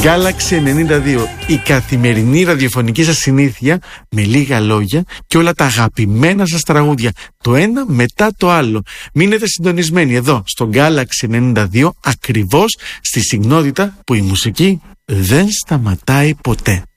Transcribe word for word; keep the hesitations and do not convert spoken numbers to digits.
Galaxy ενενήντα δύο, η καθημερινή ραδιοφωνική σας συνήθεια με λίγα λόγια και όλα τα αγαπημένα σας τραγούδια, το ένα μετά το άλλο. Μείνετε συντονισμένοι εδώ στο Galaxy ενενήντα δύο, ακριβώς στη συχνότητα που η μουσική δεν σταματάει ποτέ.